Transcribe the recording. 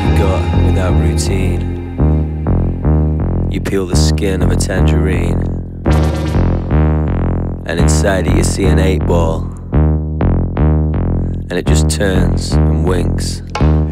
you got without routine. You peel the skin of a tangerine, and inside it you see an 8 ball, and it just turns and winks.